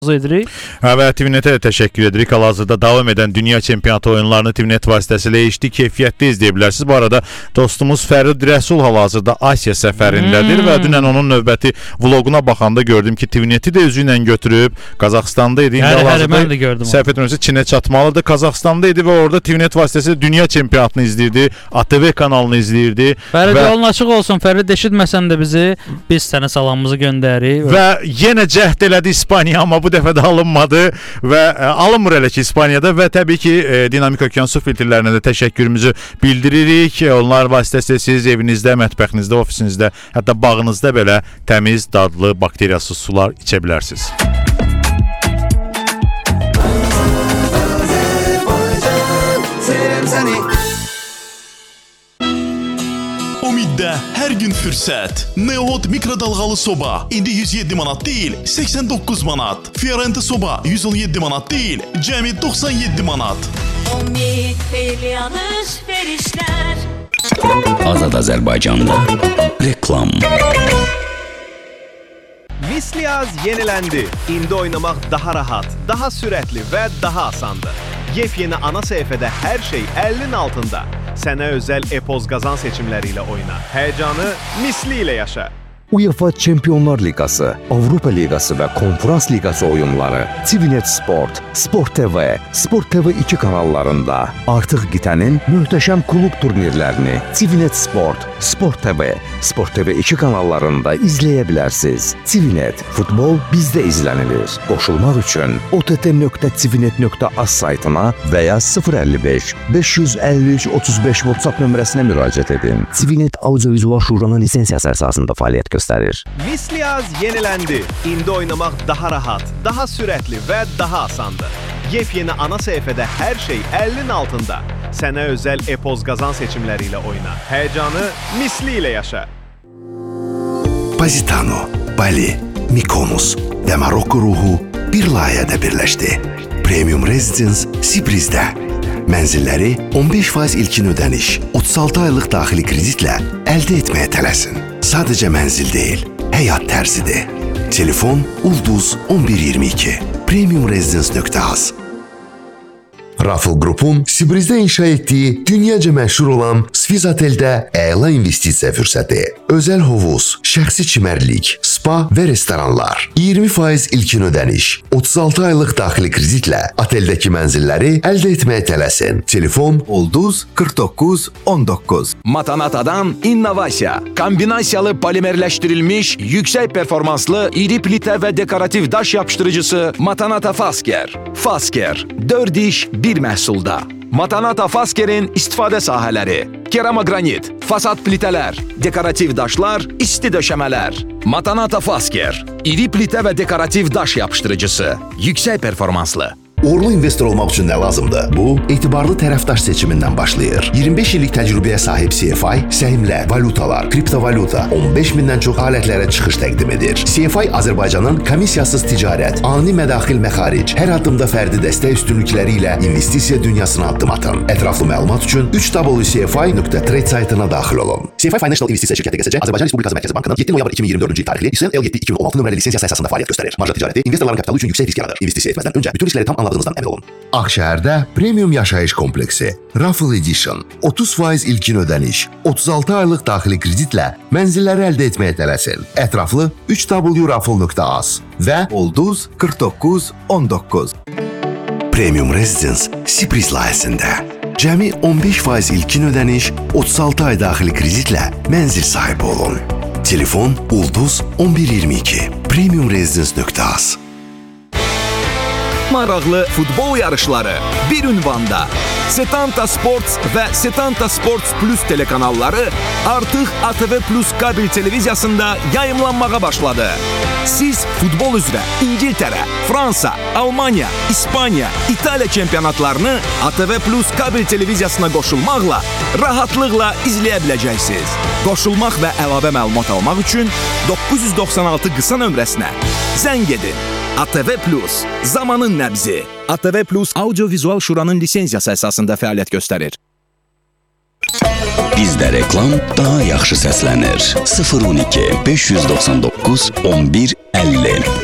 edirik. Və TVNET-ə də təşəkkür edirik. Hal-hazırda davam edən dünya çempionatı oyunlarını TVNET vasitəsilə HD keyfiyyətdə izləyə bilərsiniz. Bu arada dostumuz Fərid Rəsul hal-hazırda Asiya səfərindədir və dünən onun növbəti vloquna baxanda gördüm ki, TVNET-i də özü ilə götürüb Qazaxstanda idi. Mən də gördüm. Səhv etmirəmsə Çinə çatmalıdır. Qazaxstanda idi və orada TVNET vasitəsilə dünya çempionatını izləyirdi. ATV kanalını izləyirdi. Fərid, yolun açıq olsun. Fərid, eşitməsən də bizi, biz sənə salamımızı göndəririk. Və yenə cəhd elədi İspaniya, amma bu dəfə də alınmadı və alınmır elə ki İspaniyada və təbii ki Dinamik Okean su filtrlərinə də təşəkkürümüzü bildiririk. Onlar vasitəsilə siz evinizdə, mətbəxinizdə, ofisinizdə, hətta bağınızda belə təmiz, dadlı, bakteriyasız sular içə bilərsiniz. Umiddə hər gün fürsət. Neohot mikrodalğalı soba indi 107 manat deyil, 89 manat. Fiorenti soba 117 manat deyil, cəmi 97 manat. Umid xeyli alış-verişlər. Azad Azərbaycanda reklam. Misliyaz yenilendi. İndi oynamaq daha rahat, daha sürətli və daha asandır. Yepyeni ana səhifədə hər şey 50'nin altında. Sənə özəl e-poz qazan seçimləriyle oyna. Həyecanı misli ilə yaşa. UEFA Çempionlar Liqası, Avropa Liqası və Konferans Liqası oyunları TVNET Sport, Sport TV, Sport TV 2 kanallarında. Artıq qitənin möhtəşəm klub turnirlərini TVNET Sport, Sport TV, Sport TV 2 kanallarında izləyə bilərsiniz. TVNET, futbol bizdə izlənilir. Qoşulmaq üçün ott.tvnet.az saytına və ya 055 553 35 WhatsApp nömrəsinə müraciət edin. TVNET Audiovizual Şuranın lisensiyası əsasında fəaliyyət göstərir. Misliyaz yenilendi. İndi oynamaq daha rahat, daha sürətli və daha asandır. Yepyeni ana səhifədə hər şey 50'nin altında. Sənə özəl e-poz qazan seçimləriyle oyna. Həyecanı misli ilə yaşa. Positano, Bali, Mykonos və Marokko ruhu bir layihədə birləşdi. Premium Residence Sibrizdə. Mənzilləri 15% ilkin ödəniş, 36 aylıq daxili kreditlə əldə etməyə tələsin. Sadəcə mənzil deyil, həyat tərzidir. Telefon Ulduz 1122. Premiumresidence.az. Raffle Group'un Sibrizdə inşa etdiyi dünyaca məşhur olan Swiss Oteldə əla investisiya fürsəti. Özəl hovuz, şəxsi çimərlik, spa və restoranlar, 20% ilkin ödəniş, 36 aylıq daxili kreditlə oteldəki mənzilləri əldə etməyə tələsin. Telefon Ulduz 4919. Matanatadan innovasiya. Kombinasiyalı polimerləşdirilmiş, yüksək performanslı, iri plitə və dekorativ daş yapışdırıcısı Matanata Fasker. Fasker, 4 iş, 1 məhsulda. Matanata Fasker'in istifadə sahələri: keramogranit, fasad plitələr, dekorativ daşlar, isti döşəmələr. Matanata Fasker, iri plitə və dekorativ daş yapışdırıcısı, yüksək performanslı. Uğurlu investor olmaq üçün nə lazımdır? Bu, etibarlı tərəfdaş seçimindən başlayır. 25 illik təcrübəyə sahib CFI, səhimlər, valutalar, kriptovalyuta, 15 mindən çox alətlərə çıxış təqdim edir. CFI Azərbaycanın komissiyasız ticarət, ani mədaxil məxaric, hər addımda fərdi dəstək üstünlükləri ilə investisiya dünyasına addım atın. Ətraflı məlumat üçün www.cfi.trade saytına daxil olun. CFI Financial İnvestisiya şirkəti QSC Azərbaycan Respublikası Mərkəzi Bankının 7 noyabr 2024-cü il tarixli İSN L7-2016 nömrəli lisensiyası əsasında fəaliyyət göstərir. Marja ticarəti investorların kapitalı üçün yüksək risk yaradır. İnvestisiya etməzdən öncə bütün riskləri tam anladığınızdan əmin olun. Ağşəhərdə premium yaşayış kompleksi Raffle Edition, 30% ilkin ödəniş, 36 aylıq daxili kreditlə mənzilləri əldə etməyə tələsin. Ətraflı www.raffle.az və Ulduz 4919. Premium Residence Sibris layihəsində cəmi 15% ilkin ödəniş, 36 ay daxili kreditlə mənzil sahibi olun. Telefon Ulduz 1122. Premiumresidence.az. Maraqlı futbol yarışları bir ünvanda. Setanta Sports və Setanta Sports Plus telekanalları artıq ATV Plus kabel televiziyasında yayımlanmağa başladı. Siz futbol üzrə İngiltərə, Fransa, Almanya, İspaniya, İtaliya çempionatlarını ATV Plus kabel televiziyasına qoşulmaqla rahatlıqla izləyə biləcəksiniz. Qoşulmaq və əlavə məlumat almaq üçün 996 qısa nömrəsinə zəng edin. ATV Plus, zamanın nəbzi. ATV Plus Audiovizual Şuranın lisensiyası əsasında fəaliyyət göstərir. Bizdə reklam daha yaxşı səslənir. 012 599 11 50.